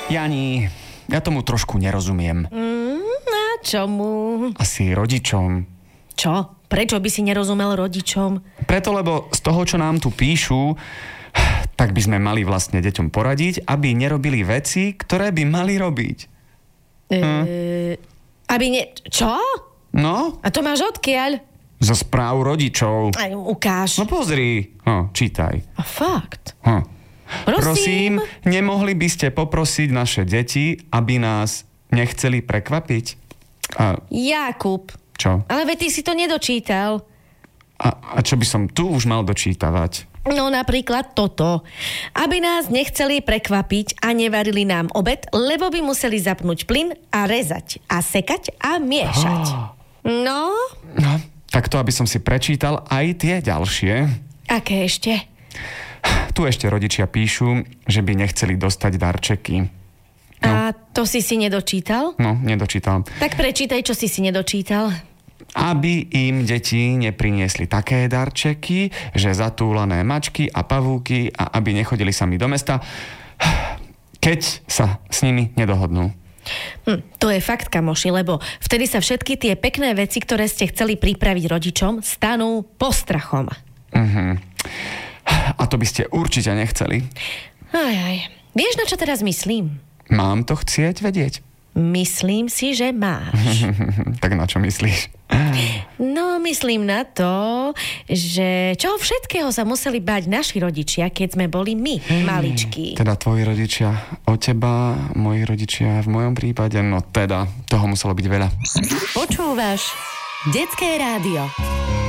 Jani, ja tomu trošku nerozumiem. A čomu? Asi rodičom. Čo? Prečo by si nerozumel rodičom? Preto, lebo z toho, čo nám tu píšu, tak by sme mali vlastne deťom poradiť, aby nerobili veci, ktoré by mali robiť. Čo? No? A to máš odkiaľ? Zo správ rodičov. Aj, ukáž. No pozri. Čítaj. A fakt? Prosím, nemohli by ste poprosiť naše deti, aby nás nechceli prekvapiť? Jakub. Čo? Ale veď ty si to nedočítal. A čo by som tu už mal dočítavať? No napríklad toto. Aby nás nechceli prekvapiť a nevarili nám obed, lebo by museli zapnúť plyn a rezať a sekať a miešať. No? No, tak to, aby som si prečítal aj tie ďalšie. Aké ešte? Tu ešte rodičia píšu, že by nechceli dostať darčeky. No. A to si nedočítal? No, nedočítal. Tak prečítaj, čo si nedočítal. Aby im deti nepriniesli také darčeky, že zatúlané mačky a pavúky a aby nechodili sami do mesta, keď sa s nimi nedohodnú. To je fakt, kamoši, lebo vtedy sa všetky tie pekné veci, ktoré ste chceli pripraviť rodičom, stanú postrachom. A to by ste určite nechceli. Vieš, na čo teraz myslím? Mám to chcieť vedieť? Myslím si, že máš. Tak na čo myslíš? No, myslím na to, že čoho všetkého sa museli báť naši rodičia, keď sme boli my, maličkí. Teda tvoji rodičia od teba, moji rodičia v mojom prípade, no teda, toho muselo byť veľa. Počúvaš Detské rádio.